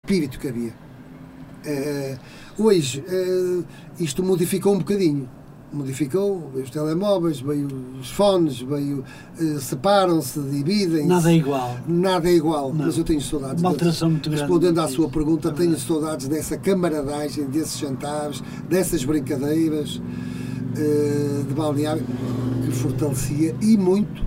espírito que havia. Hoje, isto modificou um bocadinho. Modificou, veio os telemóveis, veio os fones, separam-se, dividem-se. Nada é igual. Nada é igual, não. Mas eu tenho saudades. Uma alteração muito grande. Respondendo à sua pergunta, tenho saudades dessa camaradagem, desses jantares, dessas brincadeiras de balneário que fortalecia e muito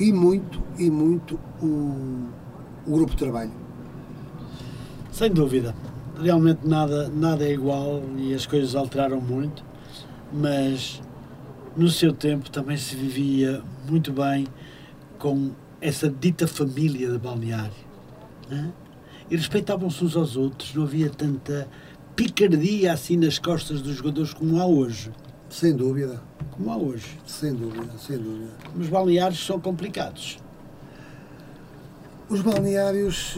o grupo de trabalho. Sem dúvida. Realmente nada é igual e as coisas alteraram muito, mas no seu tempo também se vivia muito bem com essa dita família de balneário, né? E respeitavam-se uns aos outros, não havia tanta picardia assim nas costas dos jogadores como há hoje. Sem dúvida. Como há hoje. Sem dúvida. Os balneários são complicados. Os balneários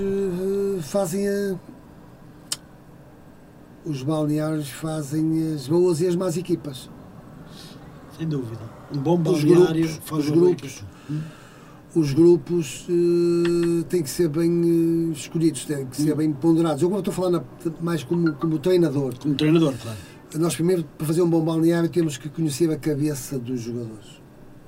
fazem as boas e as más equipas. Sem dúvida. Um bom balneário faz os grupos têm que ser bem escolhidos, têm que ser bem ponderados. Eu agora estou falando mais como treinador. Como treinador, claro. Nós primeiro, para fazer um bom balneário, temos que conhecer a cabeça dos jogadores.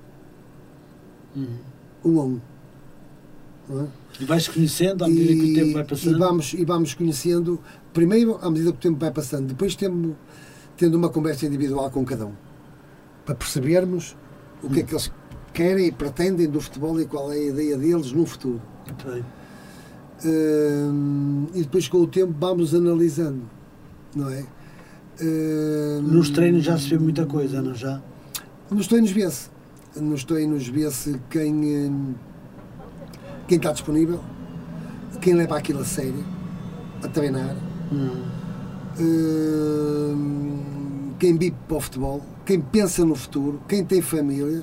Um a um. Não é? E vais conhecendo à medida que o tempo vai passando? E vamos conhecendo, primeiro à medida que o tempo vai passando, depois tendo uma conversa individual com cada um, para percebermos o que é que eles querem e pretendem do futebol e qual é a ideia deles no futuro. Okay. E depois com o tempo vamos analisando, não é? Nos treinos já se vê muita coisa, não já? Nos treinos vê-se. Nos treinos vê-se quem está disponível, quem leva aquilo a sério, a treinar, quem vive para o futebol, quem pensa no futuro, quem tem família,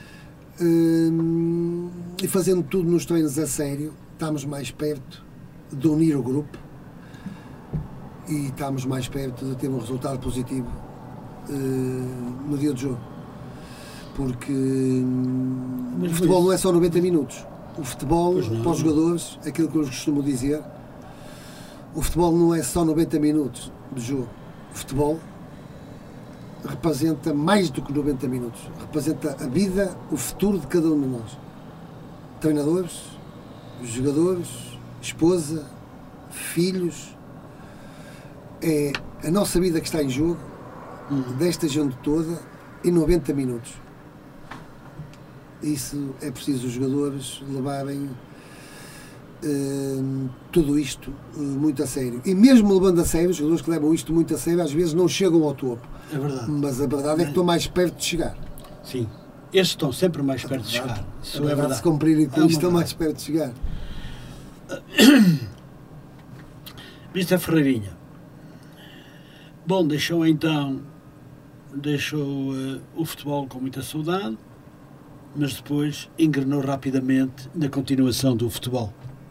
e fazendo tudo nos treinos a sério, estamos mais perto de unir o grupo e estamos mais perto de ter um resultado positivo no dia do jogo. Porque o futebol não é só 90 minutos. O futebol, para os jogadores, aquilo que eu costumo dizer, o futebol não é só 90 minutos de jogo. O futebol representa mais do que 90 minutos. Representa a vida, o futuro de cada um de nós. Treinadores, jogadores, esposa, filhos. É a nossa vida que está em jogo, desta gente toda, em 90 minutos. Isso é preciso os jogadores levarem tudo isto muito a sério. E mesmo levando a sério, os jogadores que levam isto muito a sério às vezes não chegam ao topo. É verdade. Mas a verdade é que estão mais perto de chegar. Sim. Estes estão sempre mais perto de chegar. Isso é verdade. Se cumprirem com isto, estão mais perto de chegar. Mr. Ferreirinha. Bom, deixou o futebol com muita saudade, mas depois engrenou rapidamente na continuação do futebol.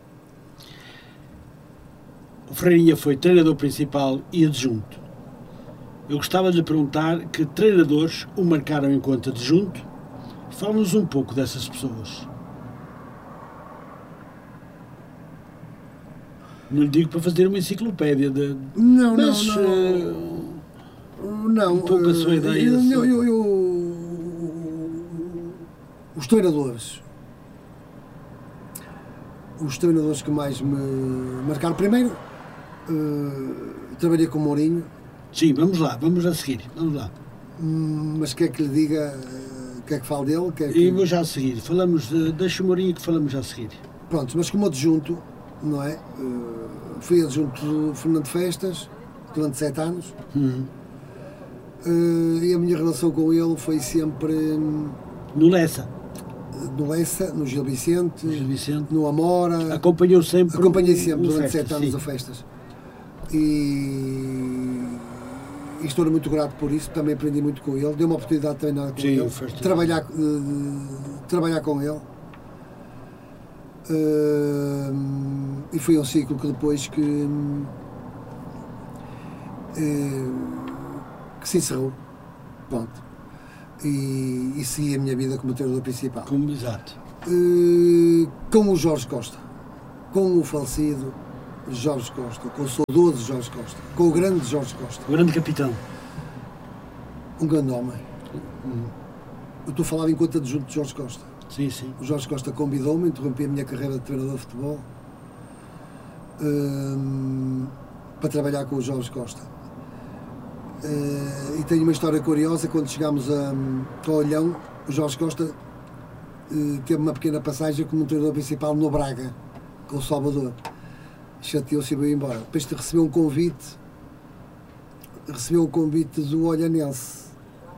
O Ferreirinha foi treinador principal e adjunto. Eu gostava de lhe perguntar que treinadores o marcaram enquanto adjunto. Fala-nos um pouco dessas pessoas. Não lhe digo para fazer uma enciclopédia de... Não. Um pouco a sua ideia. Os treinadores que mais me marcaram. Primeiro, trabalhei com o Mourinho. Sim, vamos a seguir. Vamos lá. Mas quer que lhe diga, quer que fale dele? E vou já a seguir. Deixa o Mourinho que falamos já a seguir. Pronto, mas como adjunto, não é? Fui adjunto do Fernando Festas durante 7 anos. E a minha relação com ele foi sempre... No Lessa. No Lessa, no Gil Vicente, no Amora. Acompanhei sempre durante 7 anos a Festas. E estou muito grato por isso, também aprendi muito com ele, deu-me a oportunidade de treinar com ele, trabalhar com ele. E foi um ciclo que depois que se encerrou. Pronto. E segui a minha vida como treinador principal. Exato. Com o Jorge Costa, com o falecido Jorge Costa, com o saudoso Jorge Costa, com o grande Jorge Costa. O grande capitão. Um grande homem. Eu estou a falar enquanto adjunto de Jorge Costa. Sim, sim. O Jorge Costa convidou-me, interrompi a minha carreira de treinador de futebol para trabalhar com o Jorge Costa. E tenho uma história curiosa. Quando chegámos ao Olhão, o Jorge Costa teve uma pequena passagem como treinador principal no Braga, com o Salvador. Chateou-se e veio embora. Depois recebeu um convite do Olhanense.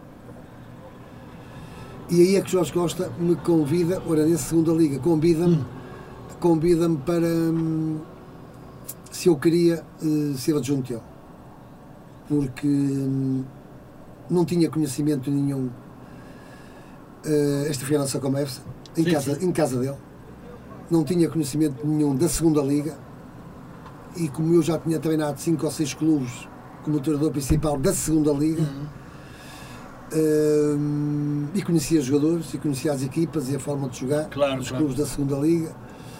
E aí é que Jorge Costa me convida, Olhanense segunda liga, convida-me para se eu queria ser adjunto dele. Porque não tinha conhecimento nenhum. Esta foi a nossa conversa, em casa dele. Não tinha conhecimento nenhum da segunda liga. E como eu já tinha treinado 5 ou 6 clubes como treinador principal da segunda liga, e conhecia os jogadores, e conhecia as equipas e a forma de jogar dos clubes da segunda liga,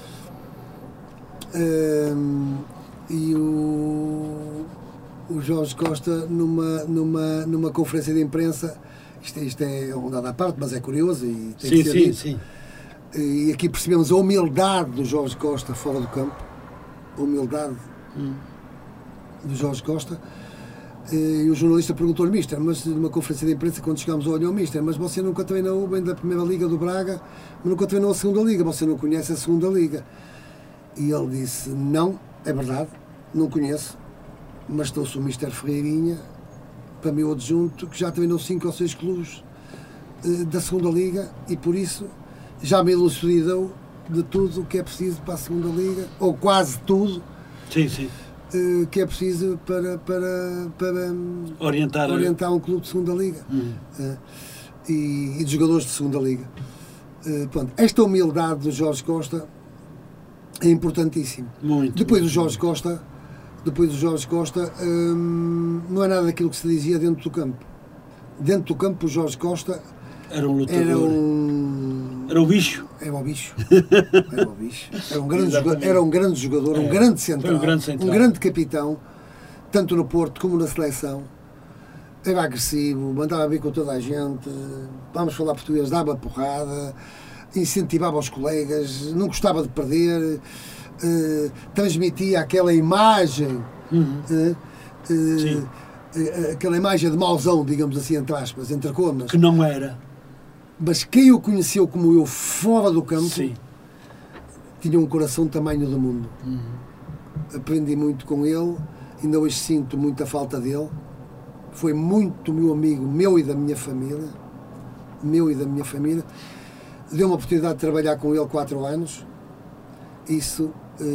e o Jorge Costa numa conferência de imprensa, isto é um dado à parte, mas é curioso e tem que ser dito. Sim. E aqui percebemos a humildade do Jorge Costa fora do campo, a humildade do Jorge Costa. E o jornalista perguntou-lhe: Mister, mas numa conferência de imprensa, quando chegámos ao Olhão, Mister, mas você nunca treinou bem da primeira liga do Braga, mas nunca treinou a segunda liga, você não conhece a segunda liga? E ele disse: não, é verdade, não conheço, mas trouxe o Mister Ferreirinha para meu adjunto, que já treinou 5 ou 6 clubes da segunda liga, e por isso já me elucidou de tudo o que é preciso para a segunda liga, ou quase tudo. Sim. Que é preciso para orientar um clube de segunda liga e de jogadores de segunda liga. Pronto, esta humildade do Jorge Costa é importantíssima. Depois do Jorge Costa não é nada daquilo que se dizia dentro do campo. Dentro do campo o Jorge Costa era um lutador. Era o bicho. Era o bicho. Era um grande jogador, um grande central, um grande capitão, tanto no Porto como na seleção. Era agressivo, mandava bem com toda a gente, vamos falar português, dava porrada, incentivava os colegas, não gostava de perder, transmitia aquela imagem, aquela imagem de mauzão, digamos assim, entre aspas, entre comas. Que não era. Mas quem o conheceu como eu fora do campo tinha um coração do tamanho do mundo. Aprendi muito com ele, ainda hoje sinto muita falta dele. Foi muito meu amigo, meu e da minha família. Deu uma oportunidade de trabalhar com ele 4 anos. Isso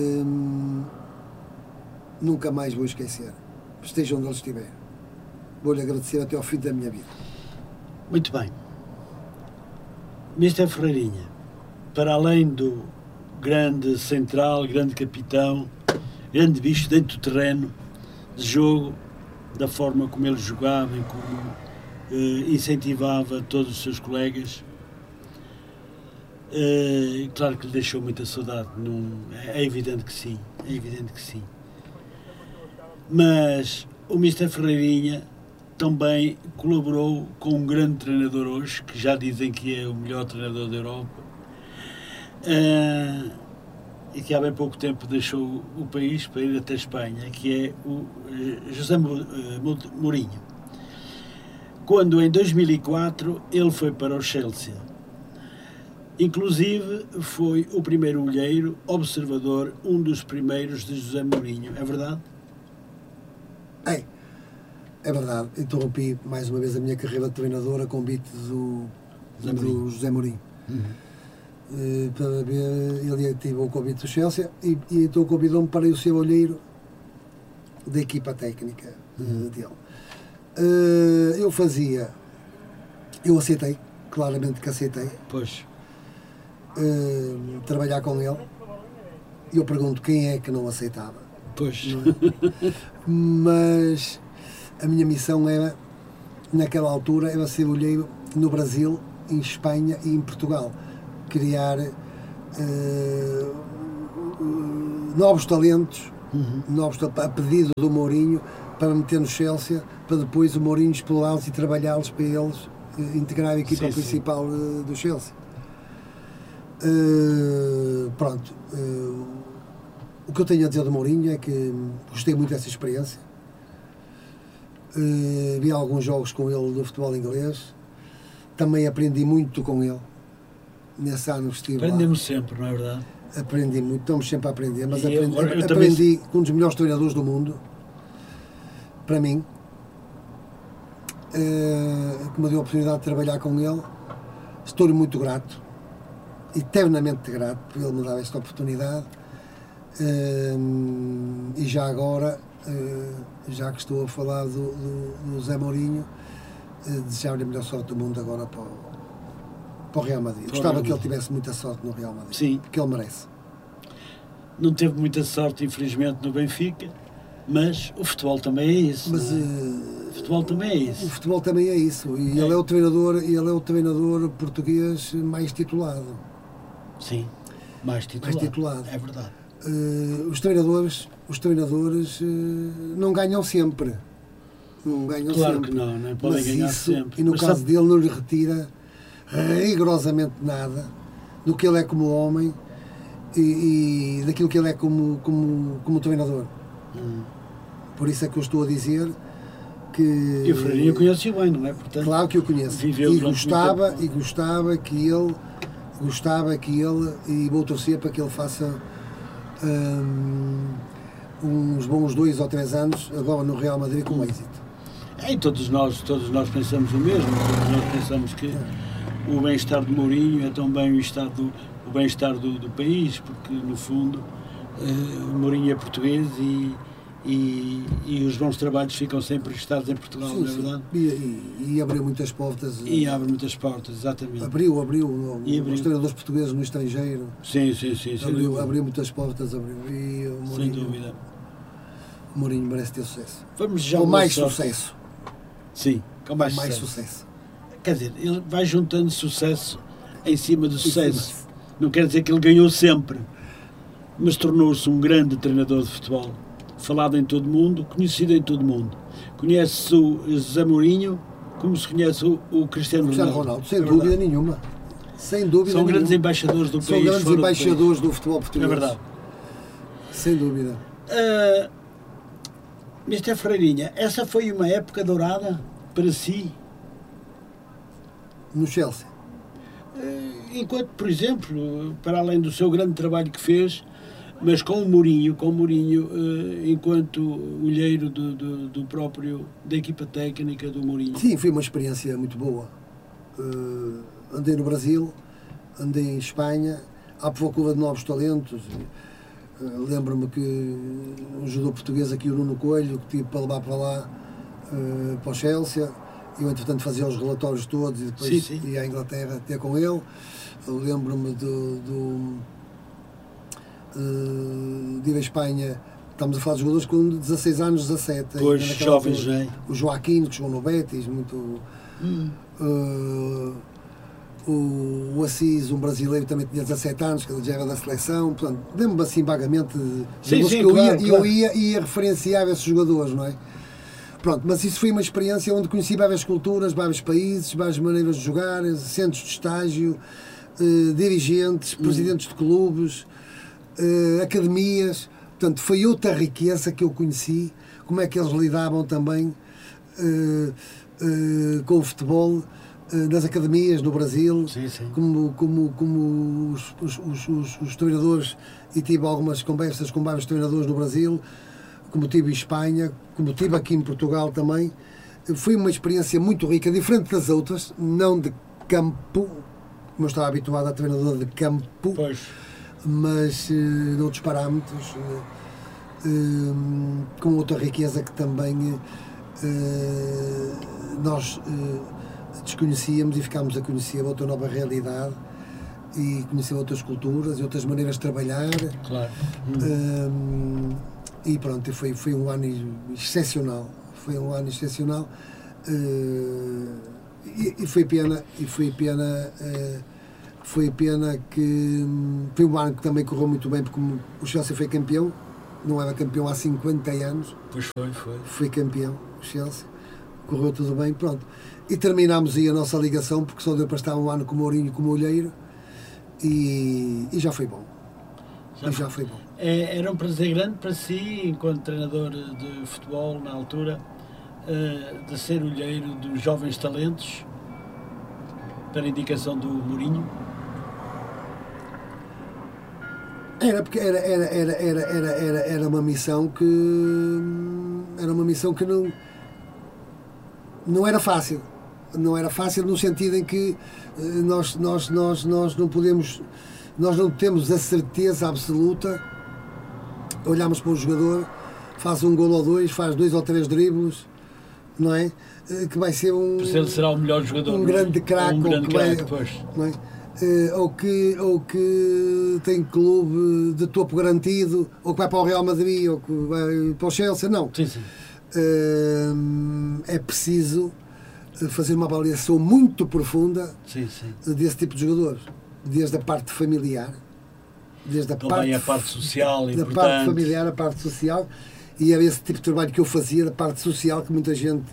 nunca mais vou esquecer. Esteja onde ele estiver. Vou-lhe agradecer até ao fim da minha vida. Muito bem. Mister Ferreirinha, para além do grande central, grande capitão, grande bicho dentro do terreno de jogo, da forma como ele jogava e como incentivava todos os seus colegas, claro que lhe deixou muita saudade, é evidente que sim, Mas o Mister Ferreirinha também colaborou com um grande treinador hoje, que já dizem que é o melhor treinador da Europa, e que há bem pouco tempo deixou o país para ir até a Espanha, que é o José Mourinho. Quando em 2004 ele foi para o Chelsea. Inclusive foi o primeiro olheiro, observador, um dos primeiros de José Mourinho. É verdade? É verdade. Interrompi mais uma vez a minha carreira de treinador a convite do José Mourinho. Para ver, ele teve o convite do Chelsea e então convidou-me para eu ser olheiro da equipa técnica dele. Eu aceitei, claramente que aceitei. Pois. Trabalhar com ele. Eu pergunto quem é que não aceitava. Pois. Não é? Mas a minha missão era, naquela altura, era ser olheiro no Brasil, em Espanha e em Portugal. Criar novos talentos não obstante, a pedido do Mourinho, para meter no Chelsea, para depois o Mourinho explorá-los e trabalhá-los para eles integrar a equipa principal do Chelsea. Pronto. O que eu tenho a dizer do Mourinho é que gostei muito dessa experiência. Vi alguns jogos com ele do futebol inglês. Também aprendi muito com ele. Nesse ano que estive Aprendemos sempre, não é verdade? Aprendi muito, estamos sempre a aprender, mas eu aprendi com um dos melhores treinadores do mundo, para mim, que me deu a oportunidade de trabalhar com ele. Estou-lhe muito grato, eternamente grato, por ele me dar esta oportunidade. E já agora, já que estou a falar do Zé Mourinho, desejar-lhe a melhor sorte do mundo agora para o Real Madrid. Gostava que ele tivesse muita sorte no Real Madrid. Sim. Porque ele merece. Não teve muita sorte, infelizmente, no Benfica, mas o futebol também é isso. Mas, o futebol também é isso. O futebol também é isso. E ele é o treinador português mais titulado. Sim, mais titulado. É verdade. Os treinadores não ganham sempre. Não ganham claro sempre. Que não, nem podem ganhar sempre. E no caso dele não lhe retira rigorosamente nada do que ele é como homem e daquilo que ele é como treinador. Por isso é que eu estou a dizer que... E o Freirinha conhece-o bem, não é? Portanto, claro que eu conheço. E gostava que ele, e vou torcer para que ele faça uns bons 2 ou 3 anos agora no Real Madrid com êxito. E todos nós pensamos o mesmo. Todos nós pensamos que o bem-estar de Mourinho é também o bem-estar do país, porque no fundo Mourinho é português e os bons trabalhos ficam sempre registados em Portugal, sim, não é verdade? E abriu muitas portas. E abre muitas portas, exatamente. Abriu os treinadores portugueses no estrangeiro. Sim. Abriu muitas portas, E o Mourinho, sem dúvida. O Mourinho merece ter sucesso. Vamos já com mais sucesso. Sim, com mais sucesso. Quer dizer, ele vai juntando sucesso em cima do sucesso. Não quer dizer que ele ganhou sempre, mas tornou-se um grande treinador de futebol, falado em todo o mundo, conhecido em todo o mundo. Conhece-se o José Mourinho como se conhece o Cristiano Ronaldo. Sem dúvida nenhuma. Sem dúvida São grandes embaixadores do país. São grandes embaixadores do futebol português. É verdade. Sem dúvida. Mr. Freirinha, essa foi uma época dourada para si? No Chelsea? Enquanto, por exemplo, para além do seu grande trabalho que fez, mas com o Mourinho, enquanto olheiro da equipa técnica do Mourinho. Sim, foi uma experiência muito boa. Andei no Brasil, andei em Espanha, à procura de novos talentos. Lembro-me que um jogador português aqui, o Nuno Coelho, que tive para levar para lá, para o Chelsea. Eu, entretanto, fazia os relatórios todos e depois ia à Inglaterra ter com ele. Eu lembro-me de ir à Espanha. Estamos a falar de jogadores com 16 anos, 17. Pois, jovens, não é? O Joaquim, que jogou no Betis, muito... o Assis, um brasileiro, também tinha 17 anos, que ele já era da seleção. Portanto, lembro-me assim vagamente de eu ia referenciar esses jogadores, não é? Pronto, mas isso foi uma experiência onde conheci várias culturas, vários países, várias maneiras de jogar, centros de estágio, dirigentes, presidentes de clubes, academias. Portanto, foi outra riqueza que eu conheci, como é que eles lidavam também com o futebol nas academias no Brasil, como os treinadores, e tive algumas conversas com vários treinadores no Brasil, como tive em Espanha, como tive aqui em Portugal também. Foi uma experiência muito rica, diferente das outras, não de campo, como eu estava habituado a treinador de campo, mas de outros parâmetros, com outra riqueza que também nós desconhecíamos e ficámos a conhecer outra nova realidade e conhecer outras culturas e outras maneiras de trabalhar. Claro. E pronto, foi um ano excepcional. Foi um ano excepcional. E foi pena que foi um ano que também correu muito bem, porque o Chelsea foi campeão não era campeão há 50 anos. Pois foi. Fui campeão, o Chelsea. Correu tudo bem, pronto. E terminámos aí a nossa ligação, porque só deu para estar um ano com o Mourinho e com o Olheiro. E já foi bom. Já foi bom. Era um prazer grande para si, enquanto treinador de futebol na altura, de ser olheiro dos jovens talentos, para indicação do Mourinho? Era porque era uma missão que não era fácil. Não era fácil no sentido em que nós não podemos, nós não temos a certeza absoluta. Olhamos para um jogador, faz um golo ou dois, faz 2 ou 3 dribles, não é? Que vai ser ele será o melhor jogador, um grande craque, não é? Ou que tem clube de topo garantido, ou que vai para o Real Madrid, ou que vai para o Chelsea, não. Sim. É preciso fazer uma avaliação muito profunda desse tipo de jogadores, desde a parte familiar, desde a parte social, da parte familiar, a parte social, e era esse tipo de trabalho que eu fazia, da parte social, que muita gente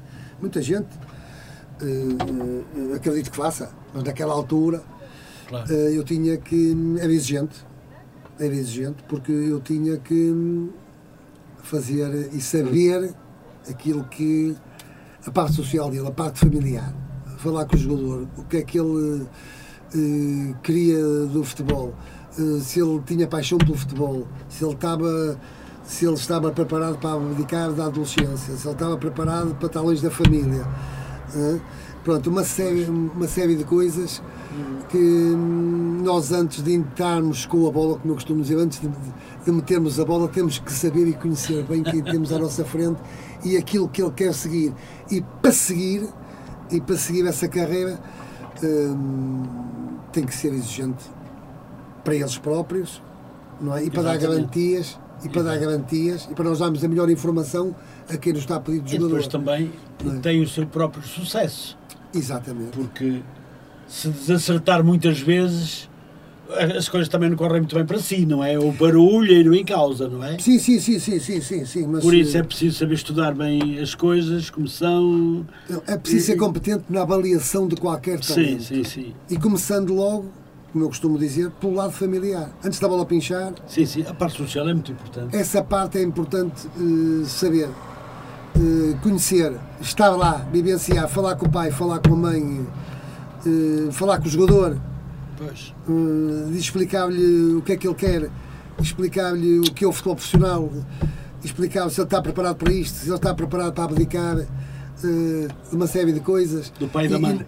acredito que faça, mas naquela altura eu tinha que, era exigente, porque eu tinha que fazer e saber aquilo que a parte social dele, a parte familiar, falar com o jogador, o que é que ele queria do futebol, se ele tinha paixão pelo futebol, se ele estava preparado para abdicar da adolescência, se ele estava preparado para estar longe da família. Pronto, uma série de coisas que nós, antes de entrarmos com a bola, como eu costumo dizer, antes de metermos a bola, temos que saber e conhecer bem quem temos à nossa frente e aquilo que ele quer seguir. E para seguir essa carreira tem que ser exigente para eles próprios, não é? E para dar garantias, e para nós darmos a melhor informação a quem nos está a pedir de jogador. E depois também tem o seu próprio sucesso. Exatamente. Porque se desacertar muitas vezes, as coisas também não correm muito bem para si, não é? O barulho em causa, não é? Sim. Mas por isso é preciso saber estudar bem as coisas, como são. É preciso ser competente na avaliação de qualquer talento. Sim. E começando logo, como eu costumo dizer, pelo lado familiar. Antes da bola pinchar. Sim, a parte social é muito importante. Essa parte é importante saber, conhecer, estar lá, vivenciar, falar com o pai, falar com a mãe, falar com o jogador, explicar-lhe o que é que ele quer, explicar-lhe o que é o futebol profissional, explicar-lhe se ele está preparado para isto, se ele está preparado para abdicar de uma série de coisas. Do pai e da mãe.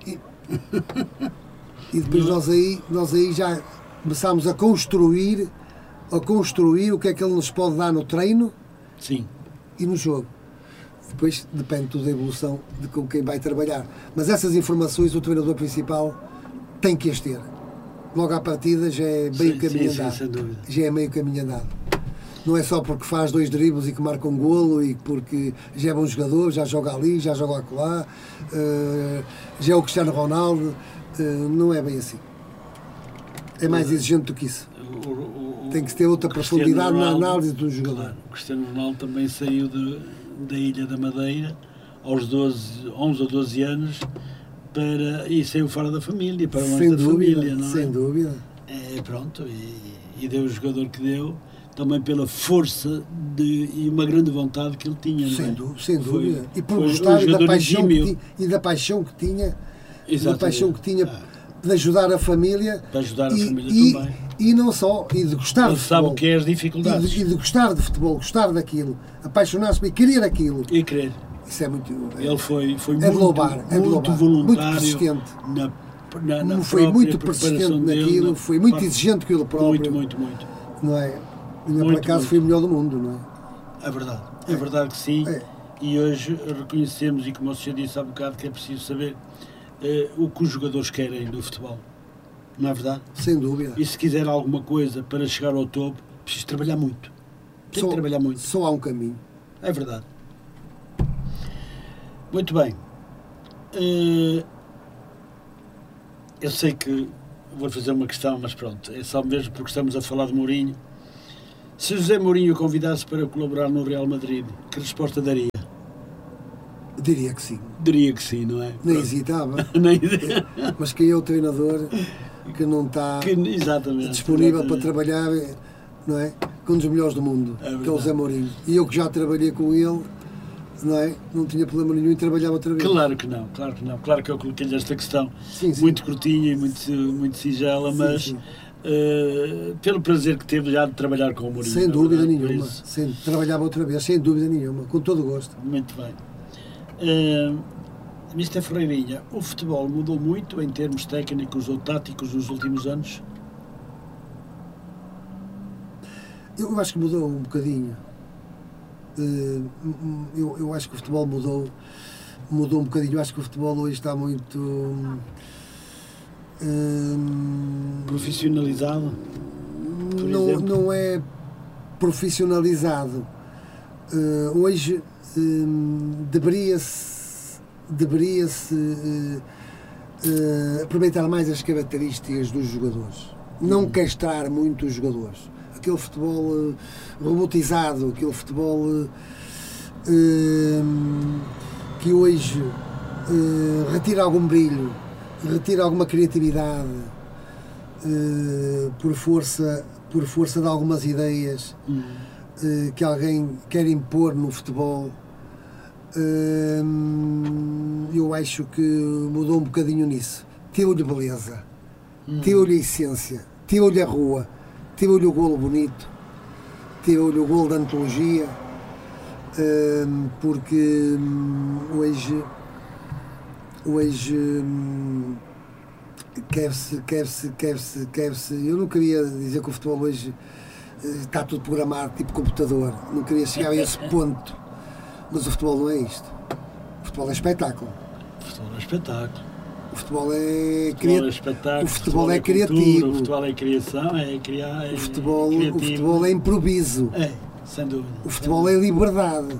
E depois nós aí já começámos a construir o que é que ele nos pode dar no treino e no jogo. Depois depende tudo da evolução de com quem vai trabalhar. Mas essas informações o treinador principal tem que as ter. Logo à partida já é meio caminho andado. Sem dúvida. Já é meio caminho andado. Não é só porque faz 2 dribles e que marca um golo e porque já é bom jogador, já joga ali, já joga acolá, já é o Cristiano Ronaldo. Não é bem assim. É mais exigente do que isso. Tem que ter outra profundidade na análise do jogador. Claro, o Cristiano Ronaldo também saiu da Ilha da Madeira aos 11 ou 12 anos e saiu fora da família, para longe da família, não é? Sem dúvida. Pronto, e deu o jogador que deu, também pela força e uma grande vontade que ele tinha. Sem dúvida. E por gostar e da paixão que tinha. Da paixão que tinha de ajudar a família. Para ajudar a família também. E não só, e de gostar de futebol. Sabe o que é as dificuldades. E de gostar de futebol, gostar daquilo, apaixonar-se e querer aquilo. E querer. Isso é muito. Ele foi muito voluntário. Muito persistente. Foi muito persistente naquilo, foi muito exigente com ele próprio. Muito. Não é? Ainda por acaso foi o melhor do mundo, não é? É verdade que sim. E hoje reconhecemos, e como o senhor disse há bocado, que é preciso saber o que os jogadores querem do futebol. Não é verdade? Sem dúvida. E se quiser alguma coisa para chegar ao topo, preciso trabalhar muito. Tem que trabalhar muito. Só há um caminho. É verdade. Muito bem. Eu sei que vou fazer uma questão, mas pronto, é só mesmo porque estamos a falar de Mourinho. Se José Mourinho o convidasse para colaborar no Real Madrid, que resposta daria? Diria que sim. Diria que sim, não é? Nem hesitava. Nem... Mas quem é o treinador que não está disponível para trabalhar, não é? Com um dos melhores do mundo, que é o José Mourinho. E eu que já trabalhei com ele, não é? Não tinha problema nenhum em trabalhar outra vez. Claro que não, claro que não. Claro que eu coloquei-lhe esta questão sim, sim. Muito curtinha e muito sigela, sim, mas sim. Pelo prazer que teve já de trabalhar com o Mourinho. Sem dúvida nenhuma. Sim, trabalhava outra vez, sem dúvida nenhuma, com todo o gosto. Muito bem. Mr. Ferreirinha, o futebol mudou muito em termos técnicos ou táticos nos últimos anos? Eu acho que mudou um bocadinho. Eu acho que o futebol mudou um bocadinho. Eu acho que o futebol hoje está muito profissionalizado. Não é profissionalizado. Hoje deveria-se aproveitar mais as características dos jogadores, não castrar muito os jogadores. Aquele futebol robotizado, aquele futebol que hoje retira algum brilho, retira alguma criatividade por força de algumas ideias que alguém quer impor no futebol. Eu acho que mudou um bocadinho nisso. Tirou-lhe beleza, tirou-lhe a essência, tirou-lhe a rua, tirou-lhe o golo bonito, tirou-lhe o golo da antologia, porque hoje quer-se. Eu não queria dizer que o futebol hoje está tudo programado, tipo computador, não queria chegar a esse ponto, mas o futebol não é isto. O futebol é espetáculo. O futebol é espetáculo. O futebol é espetáculo. O futebol é criativo. Cultura, o futebol é criação, é criar. O futebol é improviso. É, sem dúvida. O futebol é liberdade.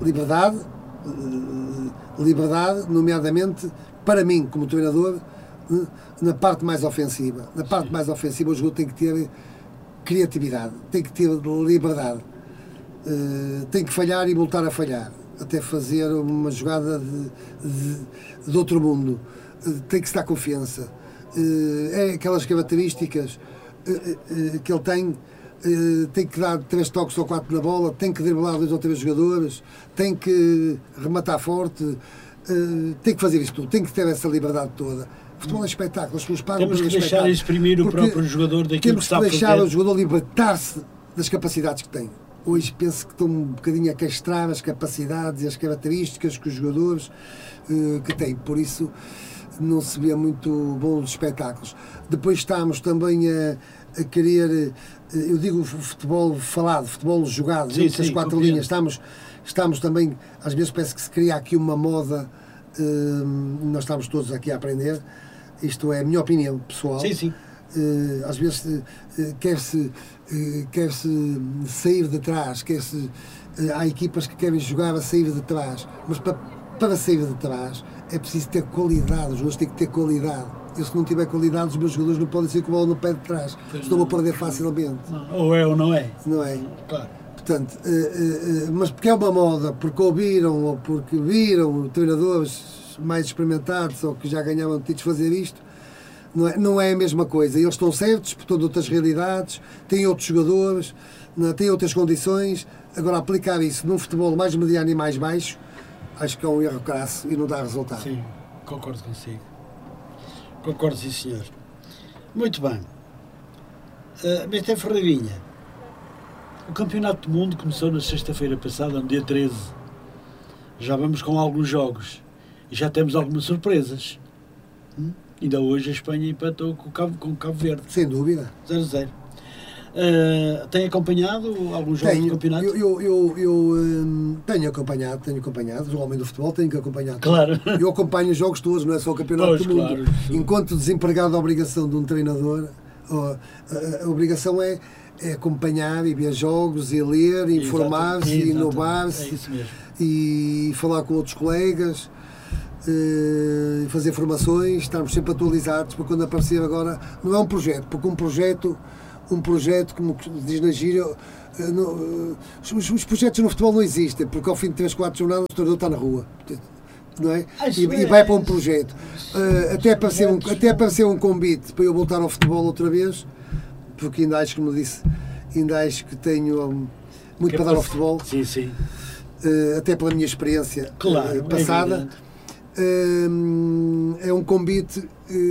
Liberdade, nomeadamente, para mim, como treinador, na parte mais ofensiva. Na parte mais ofensiva, o jogo tem que ter criatividade, tem que ter liberdade. Tem que falhar e voltar a falhar, até fazer uma jogada de outro mundo. Tem que se dar confiança. É aquelas características que ele tem que dar 3 toques ou 4 na bola, tem que driblar 2 ou 3 jogadores, tem que rematar forte, tem que fazer isto tudo, tem que ter essa liberdade toda. O futebol é espetáculo, as pessoas pagam. Temos que deixar exprimir o próprio jogador daquilo que está a fazer. Temos que deixar o jogador libertar-se das capacidades que tem. Hoje penso que estão um bocadinho a castrar as capacidades e as características que os jogadores que têm. Por isso não se vê muito bons espetáculos. Depois estamos também a querer, eu digo futebol falado, futebol jogado, entre as 4 linhas. Estamos também, às vezes parece que se cria aqui uma moda, nós estamos todos aqui a aprender, isto é a minha opinião pessoal. Sim. Às vezes quer-se sair de trás, há equipas que querem jogar a sair de trás, mas para sair de trás é preciso ter qualidade, os jogadores têm que ter qualidade. Eu, se não tiver qualidade, os meus jogadores não podem ser com a bola no pé de trás, senão vou perder facilmente. Ou é ou não é. Não é? Claro. Portanto, mas porque é uma moda, porque ouviram ou porque viram treinadores mais experimentados ou que já ganhavam títulos fazer isto, não é a mesma coisa. Eles estão certos, portanto, outras realidades, têm outros jogadores, têm outras condições. Agora, aplicar isso num futebol mais mediano e mais baixo, acho que é um erro crasso e não dá resultado. Sim, concordo consigo. Concordo, sim, senhor. Muito bem. Mr. Ferreirinha, o Campeonato do Mundo começou na sexta-feira passada, no dia 13. Já vamos com alguns jogos e já temos algumas surpresas. Ainda hoje a Espanha empatou com o Cabo Verde. Sem dúvida. 0-0. Tem acompanhado alguns jogos do campeonato? Eu tenho acompanhado, o homem do futebol tem que acompanhar. Claro. Eu acompanho os jogos todos, não é só o Campeonato do Mundo. Claro. Enquanto desempregado, a obrigação de um treinador, a obrigação é acompanhar e ver jogos e ler, informar-se, inovar-se e falar com outros colegas, fazer formações, estarmos sempre atualizados para quando aparecer agora. Não é um projeto, porque um projeto um projeto, como diz na gíria, os projetos no futebol não existem, porque ao fim de 3, 4 jornadas o treinador está na rua. Não é? E vai para um projeto. Até apareceu um convite para eu voltar ao futebol outra vez, porque ainda acho, como disse, ainda acho que tenho muito para dar ao futebol. Sim, sim. Até pela minha experiência passada. É um convite,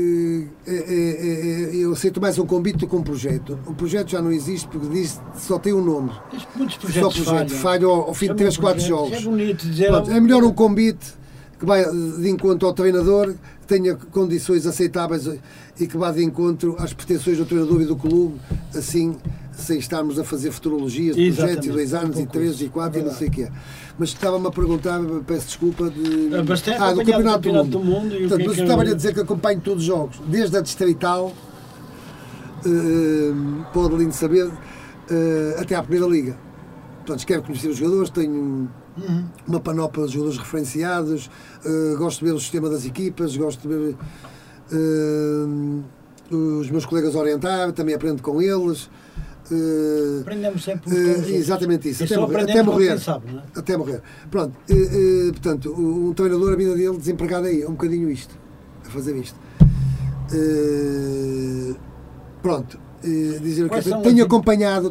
eu aceito mais um convite do que um projeto. Um projeto já não existe porque diz só tem um nome. Muitos projetos falham ao fim de 3, 4 jogos. É bonito dizer. Pronto, é melhor um convite que vai de encontro ao treinador, que tenha condições aceitáveis e que vá de encontro às pretensões do treinador e do clube, assim, sem estarmos a fazer futurologias de projetos de 2 anos e 3 e 4 e não sei o que é. Mas estava-me a perguntar, peço desculpa, do Campeonato do Mundo. Portanto, mas estava-lhe a dizer que acompanho todos os jogos, desde a Distrital, pode lindo saber, até à Primeira Liga. Portanto, quero conhecer os jogadores, tenho uma panóplia de jogadores referenciados, gosto de ver o sistema das equipas, gosto de ver os meus colegas orientar, também aprendo com eles. Aprendemos sempre exatamente isso, até morrer. Sabe, não é? Até morrer. Pronto, portanto, um treinador, a vida dele desempregado aí, é um bocadinho isto, a fazer isto. Pronto, dizer que tenho acompanhado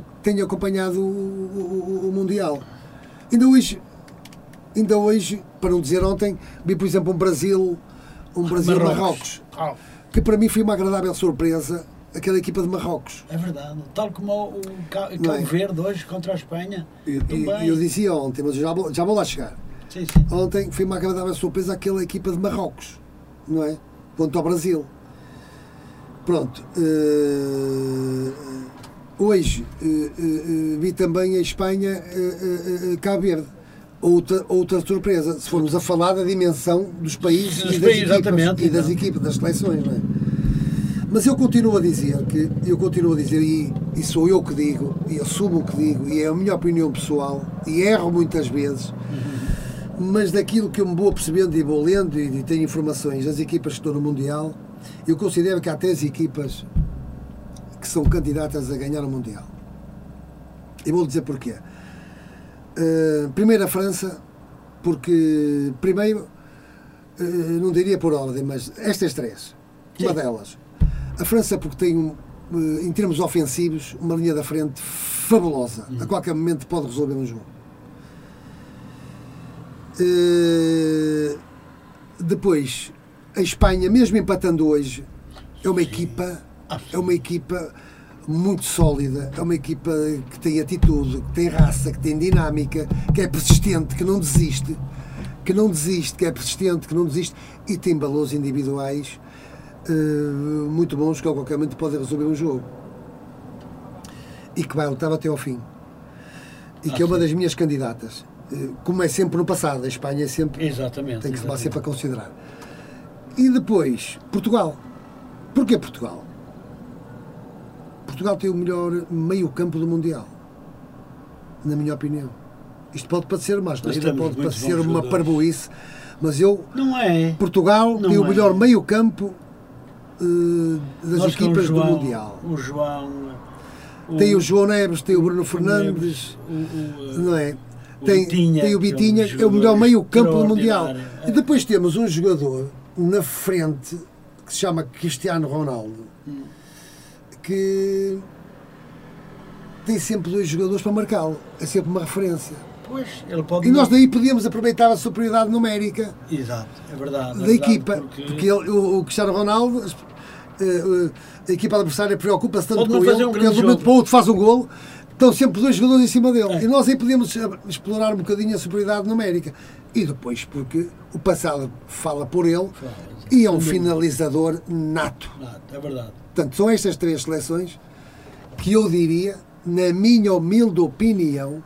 o Mundial. Ainda hoje, para não dizer ontem, vi, por exemplo, um Brasil-Marrocos, que para mim foi uma agradável surpresa, aquela equipa de Marrocos. É verdade, tal como o Cabo Verde hoje contra a Espanha. Eu dizia ontem, mas já vou lá chegar. Sim. Ontem foi uma agradável surpresa aquela equipa de Marrocos, não é? Quanto ao Brasil. Pronto. Hoje vi também a Espanha, Cabo Verde. Outra surpresa, se formos a falar da dimensão dos países e das equipas, das seleções, não é? Mas eu continuo a dizer, e sou eu que digo, e assumo o que digo, e é a minha opinião pessoal, e erro muitas vezes, mas daquilo que eu me vou percebendo e vou lendo e tenho informações das equipas que estão no Mundial, eu considero que há 3 equipas que são candidatas a ganhar o Mundial. E vou dizer porquê. Primeiro a França, porque primeiro, não diria por ordem, mas estas 3, uma delas. A França porque tem, em termos ofensivos, uma linha da frente fabulosa. A qualquer momento pode resolver um jogo. Depois, a Espanha, mesmo empatando hoje, é uma equipa muito sólida, é uma equipa que tem atitude, que tem raça, que tem dinâmica, que é persistente, que não desiste, que é persistente, que não desiste e tem valores individuais muito bons que a qualquer momento podem resolver um jogo e que vai lutar até ao fim e que é uma das minhas candidatas, como é sempre no passado. A Espanha é sempre, tem que se levar sempre a considerar. E depois Portugal. Porquê Portugal? Portugal tem o melhor meio campo do Mundial, na minha opinião. Isto pode parecer mais, pode parecer uma parboice, mas não é. Portugal tem o melhor meio campo das equipas do Mundial. O João, tem o João Neves, tem o Bruno Fernandes, não é? Tem o Vitinha, é o melhor meio campo do Mundial. E depois temos um jogador na frente que se chama Cristiano Ronaldo, que tem sempre 2 jogadores para marcá-lo, é sempre uma referência. Pois, ele pode... E nós daí podíamos aproveitar a superioridade numérica, exato, é verdade, da equipa, porque o Cristiano Ronaldo, a equipa adversária preocupa-se tanto com ele, porque ele de um momento para o outro faz um golo, estão sempre 2 jogadores em cima dele. E nós aí podíamos explorar um bocadinho a superioridade numérica. E depois, porque o passado fala por ele, e é um finalizador nato. É verdade. Portanto, são estas 3 seleções que eu diria, na minha humilde opinião,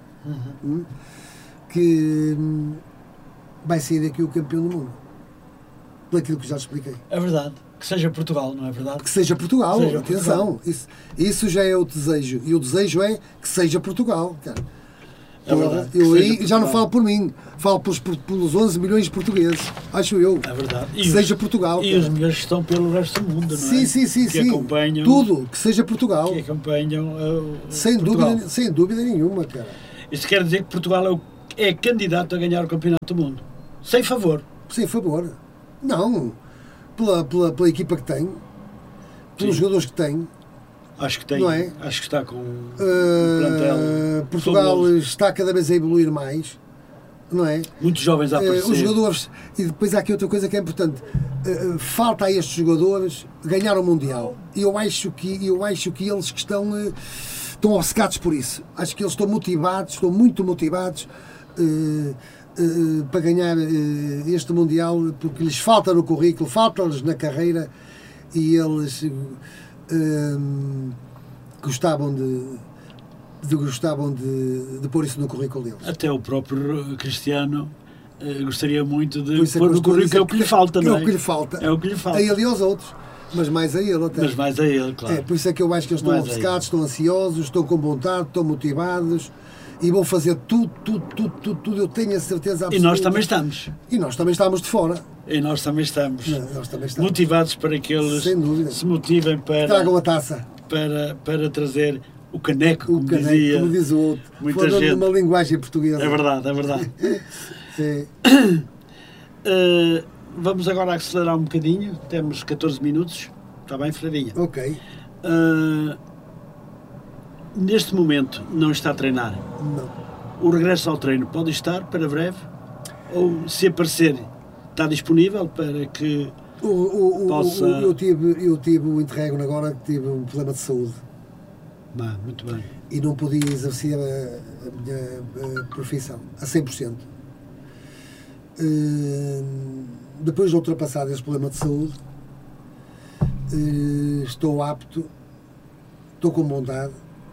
que vai sair daqui o campeão do mundo. Daquilo que já expliquei. É verdade. Que seja Portugal, não é verdade? Que seja Portugal, atenção. Isso já é o desejo. E o desejo é que seja Portugal. Cara. verdade. Eu aí já não Portugal. falo por mim, falo pelos 11 milhões de portugueses, acho eu. É verdade. Que seja Portugal. E os melhores que estão pelo resto do mundo, não é? Sim. Acompanham, tudo, que seja Portugal. Que acompanham Sem Portugal. sem dúvida nenhuma, cara. Isto quer dizer que Portugal é candidato a ganhar o Campeonato do Mundo. Sem favor. Sem favor. Não. Pela equipa que tem, pelos Sim. jogadores que tem. Acho que tem. Não é? Acho que está com um plantel. Portugal fabuloso. está cada vez a evoluir mais, não é? Muitos jovens a aparecer. Os jogadores, e depois há aqui outra coisa que é importante, falta a estes jogadores ganhar o Mundial. E eu acho que eles que estão obcecados por isso. Acho que eles estão muito motivados para ganhar este Mundial, porque lhes falta no currículo, falta-lhes na carreira, e eles gostavam de pôr isso no currículo deles. Até o próprio Cristiano gostaria muito de Por isso é pôr que eu no estou a currículo, dizer é o que lhe falta, não é? É o que lhe falta. É o que lhe falta. A ele e aos outros, mas mais a ele até. Mas mais a ele, claro. Por isso é que eu acho que eles estão Mais a obcecados, estão ansiosos, estão com vontade, estão motivados e vão fazer tudo, eu tenho a certeza absoluta. E nós também estamos. E nós também estamos de fora. E nós também estamos. Nós também estamos. Motivados para que eles Sem dúvida. se motivem Tragam a taça. para trazer o caneco, O caneco, como diz o outro. muita Falando gente. numa linguagem portuguesa. É verdade. Sim. Vamos agora acelerar um bocadinho. Temos 14 minutos. Está bem, Freirinha? Ok. Neste momento não está a treinar. Não. O regresso ao treino pode estar para breve? Ou se aparecer, está disponível para que possa... Eu tive um interregno agora, que tive um problema de saúde. Muito bem. E não podia exercer a minha profissão a 100%. Depois de ultrapassar esse problema de saúde, estou apto, estou com vontade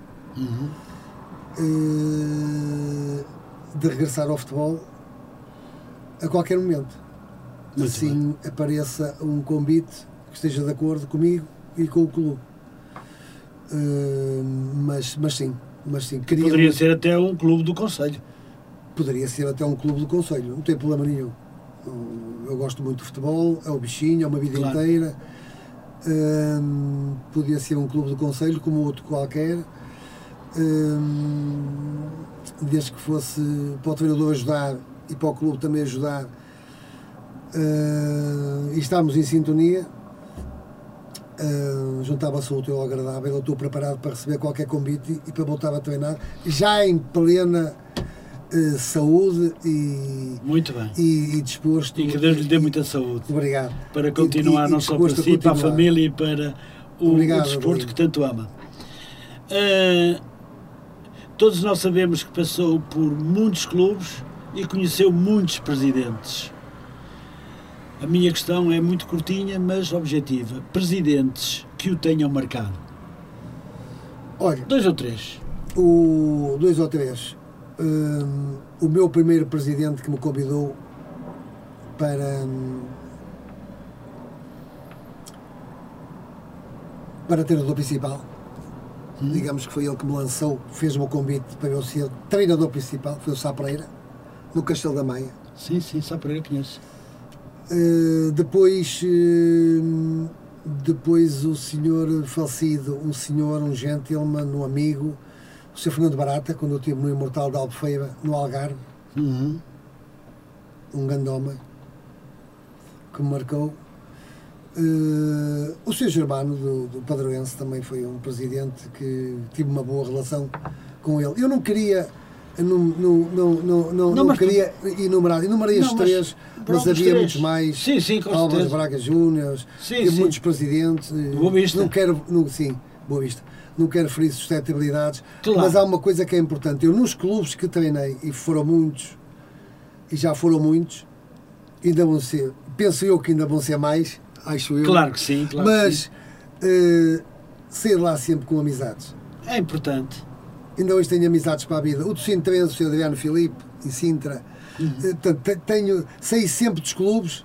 de regressar ao futebol a qualquer momento. Muito assim bem. Apareça um convite que esteja de acordo comigo e com o clube. Mas sim. Poderia ser até um clube do Conselho. Poderia ser até um clube do Conselho, não tem problema nenhum. Eu gosto muito de futebol, é o bichinho, é uma vida inteira. Podia ser um clube do Conselho como outro qualquer, desde que fosse para o treinador ajudar e para o clube também ajudar, e estamos em sintonia. Juntava-se o útil ao agradável. Eu estou preparado para receber qualquer convite e para voltar a treinar, já em plena saúde muito bem. E disposto. E que Deus lhe dê muita saúde. Obrigado. Para continuar, não só para si, para a família e para o desporto que tanto ama. Todos nós sabemos que passou por muitos clubes e conheceu muitos presidentes. A minha questão é muito curtinha, mas objetiva. Presidentes que o tenham marcado. Olha, 2 ou 3. 2 ou 3. O meu primeiro presidente que me convidou para treinador principal, digamos que foi ele que me lançou, fez-me o convite para eu ser treinador principal, foi o Sá Pereira, no Castelo da Maia. Sim, Sá Pereira conheço. Depois o senhor falecido, um gentleman, um amigo, o Sr. Fernando Barata, quando eu estive no Imortal de Albufeira, no Algarve, um grande homem que me marcou. O Sr. Germano do Padroense também foi um presidente que tive uma boa relação com ele. Eu não queria queria enumerei estes 3, mas havia muitos mais. Sim, com Álvares Braga Júnior, muitos presidentes. Boa Vista. Boa Vista. Não quero ferir suscetibilidades, claro. Mas há uma coisa que é importante. Eu, nos clubes que treinei, e foram muitos, e já foram muitos, ainda vão ser, penso eu que ainda vão ser mais, acho eu. Claro que sim, mas sair lá sempre com amizades. É importante. Ainda hoje tenho amizades para a vida. O do Sintrense, o Sr. Adriano Filipe, em Sintra. Saí sempre dos clubes,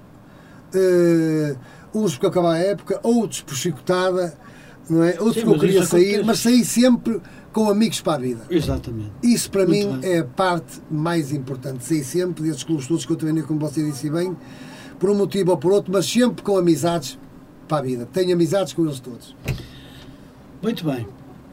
uns porque acabava a época, outros por chicotada, não é? Outros porque eu queria sair, mas saí sempre com amigos para a vida. Exatamente. Isso para Muito mim bem. é a parte mais importante. Sei sempre desses clubes todos que eu treinei, como você disse bem, por um motivo ou por outro, mas sempre com amizades para a vida. Tenho amizades com eles todos. Muito bem.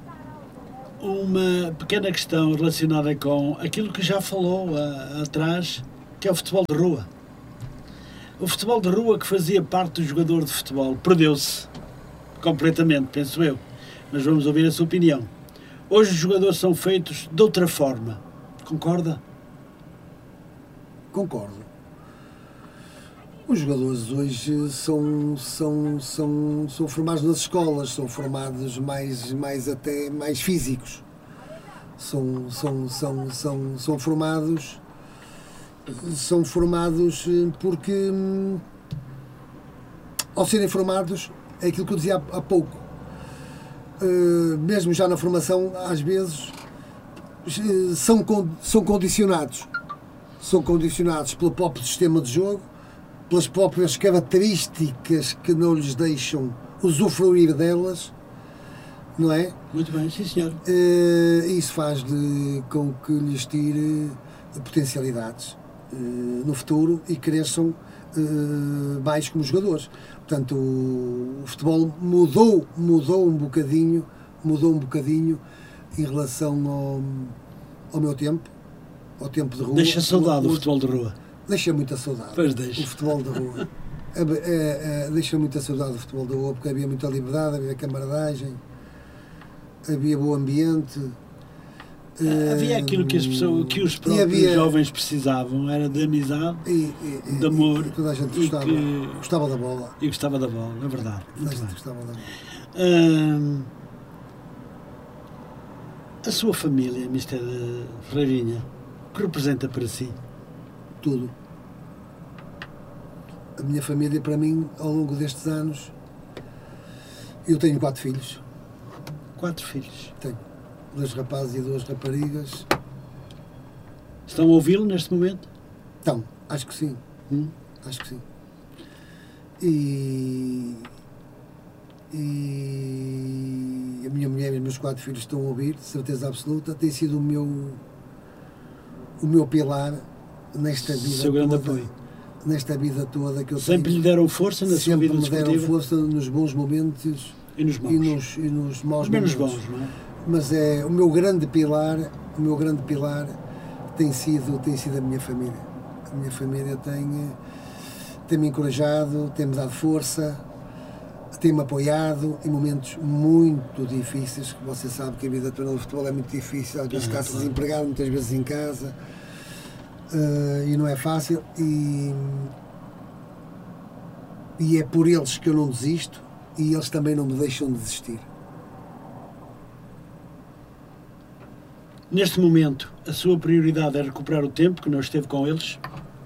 Uma pequena questão relacionada com aquilo que já falou atrás, que é o futebol de rua. O futebol de rua que fazia parte do jogador de futebol perdeu-se completamente, penso eu. Mas vamos ouvir a sua opinião. Hoje os jogadores são feitos de outra forma. Concorda? Concordo. Os jogadores hoje são formados nas escolas, são formados mais até mais físicos. São formados porque ao serem formados é aquilo que eu dizia há pouco. Mesmo já na formação, às vezes são condicionados pelo próprio sistema de jogo, pelas próprias características que não lhes deixam usufruir delas, não é? Muito bem, sim senhor. Isso faz com que lhes tire potencialidades no futuro e cresçam mais como jogadores. Portanto, o futebol mudou um bocadinho em relação ao meu tempo, ao tempo de rua. Deixa saudade o futebol de rua. Deixa muita saudade. Pois deixa. O futebol de rua. Deixa muita saudade do futebol de rua, porque havia muita liberdade, havia camaradagem, havia bom ambiente. Havia aquilo que os próprios jovens precisavam, era de amizade, de amor. E toda a gente gostava da bola. E gostava da bola, é verdade. Toda a gente gostava da bola. A sua família, Mr. Freirinha, o que representa para si? Tudo. A minha família, para mim, ao longo destes anos, eu tenho 4 filhos. 4 filhos? Tenho. 2 rapazes e 2 raparigas. Estão a ouvi-lo neste momento? Então, acho que sim. Acho que sim. E a minha mulher e os meus 4 filhos estão a ouvir, de certeza absoluta. Tem sido o meu pilar nesta vida. Seu grande apoio. Nesta vida toda que eu sempre lhe deram força na sua vida desportiva? Sempre me deram força nos bons momentos e nos maus. E nos maus menos momentos. Bons, não é? Mas é o meu grande pilar tem sido a minha família. A minha família tem-me encorajado, tem-me dado força, tem-me apoiado em momentos muito difíceis, que você sabe que a vida toda no futebol é muito difícil, às vezes está-se desempregado, muitas vezes em casa, e não é fácil, e é por eles que eu não desisto, e eles também não me deixam desistir. Neste momento, a sua prioridade é recuperar o tempo que não esteve com eles?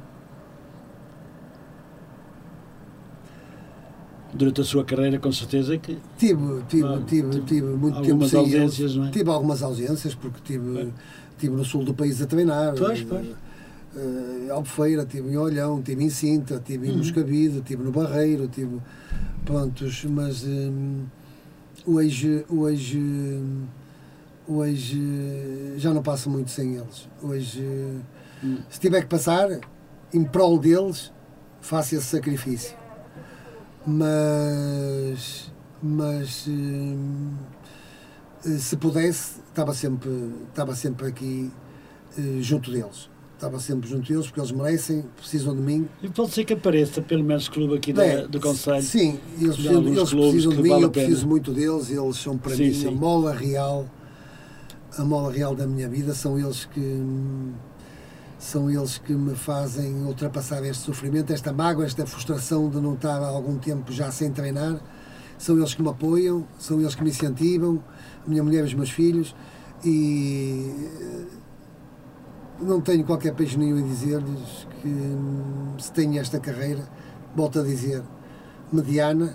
Durante a sua carreira, com certeza que... Tive muito tempo ausências, não é? Tive algumas ausências, porque tive no sul do país a treinar. Pois. Em Albufeira, estive em Olhão, estive em Sinta, estive em Moscavide, estive no Barreiro, estive... Prontos, mas hoje já não passo muito sem eles. Hoje, se tiver que passar, em prol deles, faço esse sacrifício. Mas se pudesse, estava sempre aqui junto deles. Estava sempre junto deles, porque eles merecem, precisam de mim. E pode ser que apareça, pelo menos, clube aqui do Conselho. Sim, eles precisam de mim, eu preciso muito deles, eles são para mim a mola real da minha vida, são eles que me fazem ultrapassar este sofrimento, esta mágoa, esta frustração de não estar há algum tempo já sem treinar. São eles que me apoiam, são eles que me incentivam, a minha mulher e os meus filhos, e não tenho qualquer peixe nenhum em dizer-lhes que se tenho esta carreira, volto a dizer, mediana,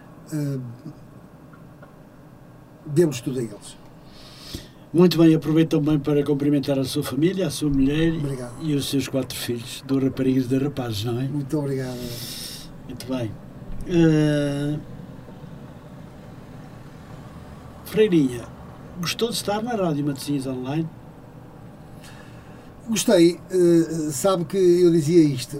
demos tudo a eles. Muito bem, aproveito também para cumprimentar a sua família, a sua mulher. Obrigado. E os seus 4 filhos, 2 raparigas e 2 rapazes, não é? Muito obrigado. Muito bem. Freirinha, Gostou de estar na Rádio Matosinhos Online? Gostei. Sabe que eu dizia isto.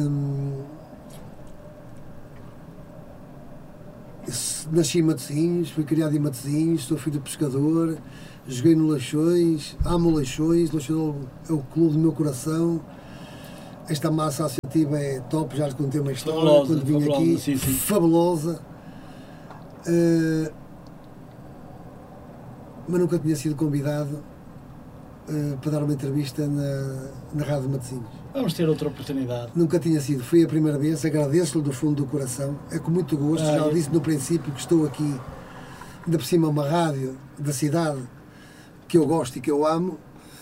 Nasci em Matosinhos, fui criado em Matosinhos, sou filho de pescador, joguei no Leixões, amo Leixões é o clube do meu coração. Esta massa associativa é top, já lhe contei uma história Fabulosa, quando vim fabulosa, aqui, sim. fabulosa. Mas nunca tinha sido convidado para dar uma entrevista na Rádio Matosinhos. Vamos ter outra oportunidade. Nunca tinha sido, foi a primeira vez, agradeço-lhe do fundo do coração, é com muito gosto, já disse no princípio que estou aqui, ainda por cima uma rádio da cidade que eu gosto e que eu amo,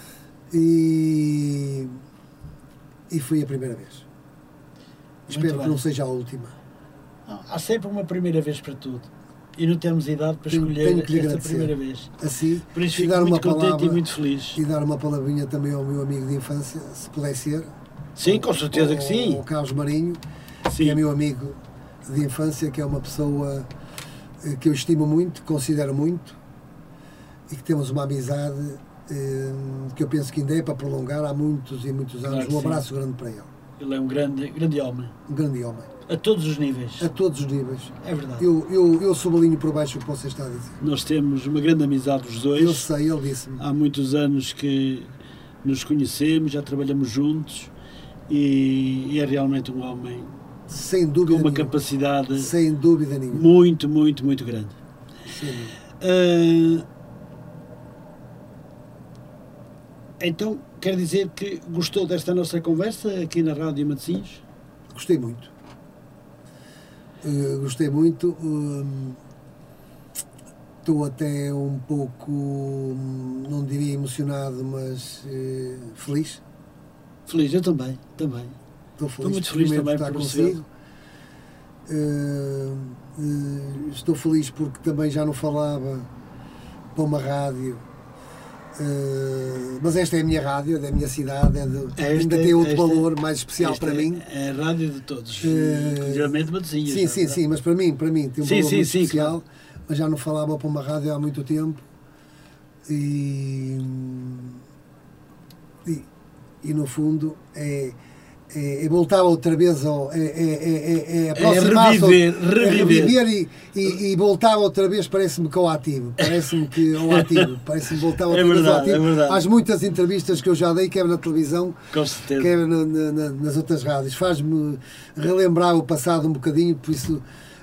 e foi a primeira vez. Espero que não seja a última. Não, há sempre uma primeira vez para tudo. E não temos idade para escolher esta primeira vez. Assim, por isso fico muito contente e muito feliz. E dar uma palavrinha também ao meu amigo de infância, se puder ser. Sim, com certeza que sim. O Carlos Marinho, sim, que é meu amigo de infância, que é uma pessoa que eu estimo muito, considero muito, e que temos uma amizade que eu penso que ainda é para prolongar há muitos e muitos anos. Claro, um abraço grande para ele. Ele é um grande homem. Um grande homem. A todos os níveis. A todos os níveis. É verdade. Eu sublinho por baixo o que você está a dizer. Nós temos uma grande amizade os dois. Eu sei, ele disse-me. Há muitos anos que nos conhecemos, já trabalhamos juntos e é realmente um homem sem dúvida com uma nenhuma. Capacidade sem dúvida nenhuma. Muito grande. Então, quer dizer que gostou desta nossa conversa aqui na Rádio Matosinhos? Gostei muito. Gostei muito. Estou até um pouco, não diria emocionado, mas feliz. Feliz, eu também. Estou muito feliz também por estar por consigo. Estou feliz porque também já não falava para uma rádio. Mas esta é a minha rádio, é da minha cidade, ainda tem outro valor mais especial para mim. É a rádio de todos, geralmente Matosinhos. Sim, mas para mim tem um valor muito especial, claro. Mas já não falava para uma rádio há muito tempo e no fundo voltar outra vez reviver e voltar outra vez, parece-me que ao ativo, parece-me voltar outra vez ao ativo. É verdade. Às muitas entrevistas que eu já dei, quer na televisão, com certeza, quer nas outras rádios, faz-me relembrar o passado um bocadinho, por isso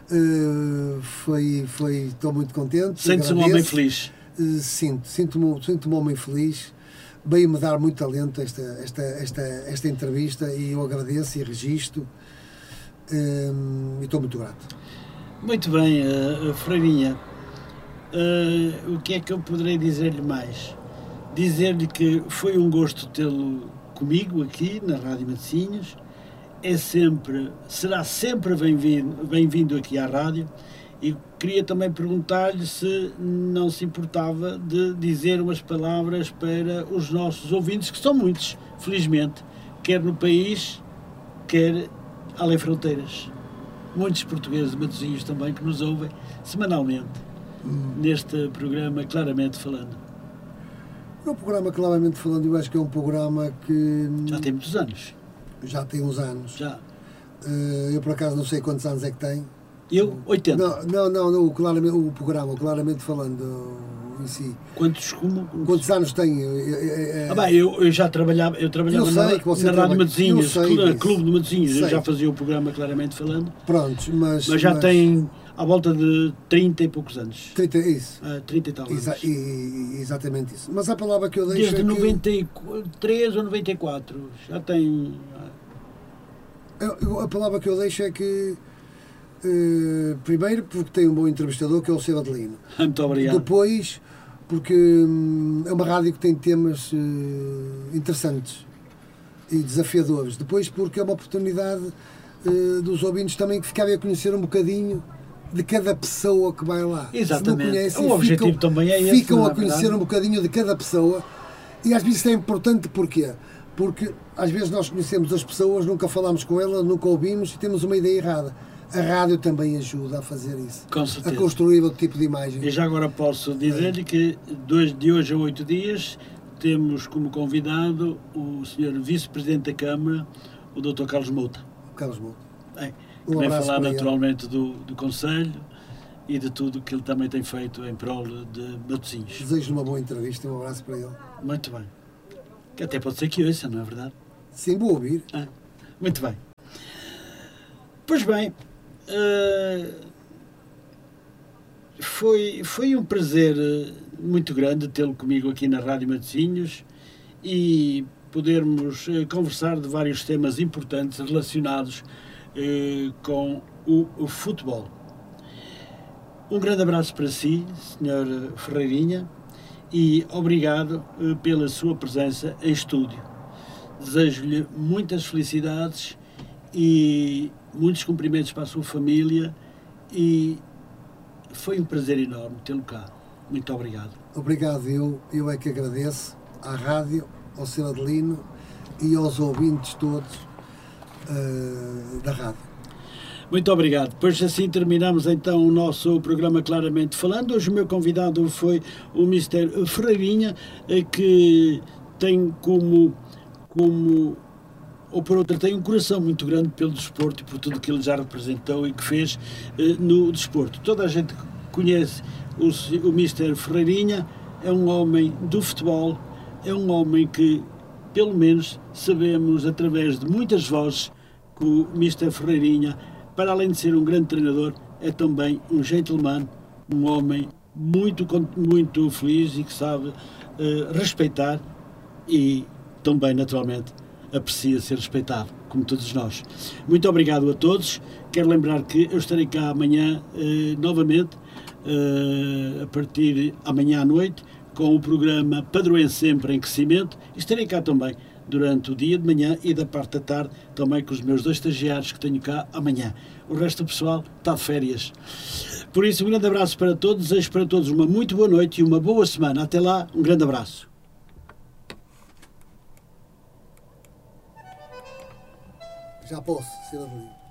estou muito contente. Sente-se um homem feliz? Sinto-me um homem feliz. Veio-me dar muito talento esta entrevista e eu agradeço e registro e estou muito grato. Muito bem, Freirinha. O que é que eu poderei dizer-lhe mais? Dizer-lhe que foi um gosto tê-lo comigo aqui na Rádio Matosinhos. Será sempre bem-vindo aqui à rádio. E queria também perguntar-lhe se não se importava de dizer umas palavras para os nossos ouvintes, que são muitos, felizmente, quer no país, quer além fronteiras. Muitos portugueses de Matosinhos também que nos ouvem semanalmente neste programa Claramente Falando. O programa Claramente Falando, eu acho que é um programa que... Já tem muitos anos. Já tem uns anos. Já. Eu, por acaso, não sei quantos anos é que tem. Eu, 80. Não, o programa, Claramente Falando em si. Quantos anos tem? Eu já trabalhava, na Rádio Matosinhos, Clube de Matosinhos, eu já fazia o programa Claramente Falando. Pronto, mas já tem à volta de 30 e poucos anos. 30, isso. 30 e tal anos. Exatamente isso. Mas a palavra que eu deixo desde 93 ou 94, já tem... A palavra que eu deixo é que primeiro porque tem um bom entrevistador, que é o Seu Adelino. Muito obrigado. Depois porque é uma rádio que tem temas interessantes e desafiadores. Depois porque é uma oportunidade dos ouvintes também que ficarem a conhecer um bocadinho de cada pessoa que vai lá. Exatamente. Se não conhecem, o objetivo também é esse. Ficam a conhecer um bocadinho de cada pessoa e às vezes isso é importante porquê? Porque às vezes nós conhecemos as pessoas, nunca falamos com elas, nunca ouvimos e temos uma ideia errada. A rádio também ajuda a fazer isso. Com certeza. A construir outro tipo de imagem. E já agora posso dizer-lhe que de hoje a 8 dias temos como convidado o Sr. Vice-Presidente da Câmara, o Dr. Carlos Mouta. Carlos Mouta. Que vem falar naturalmente do Conselho e de tudo que ele também tem feito em prol de Matosinhos. Desejo-lhe uma boa entrevista e um abraço para ele. Muito bem. Que até pode ser que ouça, não é verdade? Sim, vou ouvir. Muito bem. Pois bem, foi um prazer muito grande tê-lo comigo aqui na Rádio Matosinhos e podermos conversar de vários temas importantes relacionados com o futebol. Um grande abraço para si, Sr. Ferreirinha, e obrigado pela sua presença em estúdio. Desejo-lhe muitas felicidades e muitos cumprimentos para a sua família e foi um prazer enorme tê-lo cá. Muito obrigado. Obrigado, eu é que agradeço à rádio, ao Sr. Adelino e aos ouvintes todos da rádio. Muito obrigado. Pois assim terminamos então o nosso programa Claramente Falando. Hoje o meu convidado foi o Mr. Ferreirinha, que tem ou por outra, tem um coração muito grande pelo desporto e por tudo que ele já representou e que fez no desporto. Toda a gente conhece o Mr. Ferreirinha, é um homem do futebol, é um homem que, pelo menos, sabemos através de muitas vozes que o Mr. Ferreirinha, para além de ser um grande treinador, é também um gentleman, um homem muito feliz e que sabe respeitar e também, naturalmente, aprecia ser respeitado, como todos nós. Muito obrigado a todos. Quero lembrar que eu estarei cá amanhã novamente, a partir de amanhã à noite, com o programa Padroense Sempre em Crescimento. E estarei cá também durante o dia de manhã e da parte da tarde, também com os meus 2 estagiários que tenho cá amanhã. O resto do pessoal está de férias. Por isso, um grande abraço para todos. Desejo para todos uma muito boa noite e uma boa semana. Até lá, um grande abraço. Já posso, Sr. Adelino.